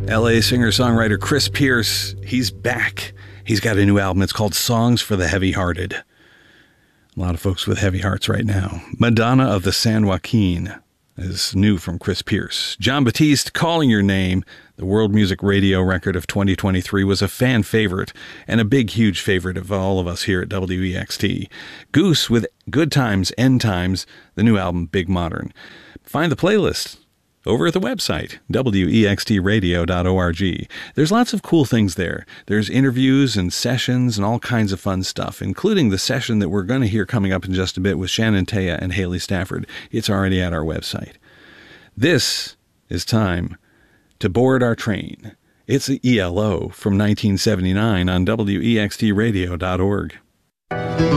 LA singer-songwriter Chris Pierce, he's back. He's got a new album. It's called Songs for the Heavy-Hearted. A lot of folks with heavy hearts right now. Madonna of the San Joaquin is new from Chris Pierce. Jon Batiste, Calling Your Name, the World Music Radio record of 2023, was a fan favorite and a big, huge favorite of all of us here at WEXT. Goose with Good Times, End Times, the new album Big Modern. Find the playlist over at the website, wextradio.org. There's lots of cool things there. There's interviews and sessions and all kinds of fun stuff, including the session that we're going to hear coming up in just a bit with Shannon Taya and Haley Stafford. It's already at our website. This is time to board our train. It's the ELO from 1979 on wextradio.org.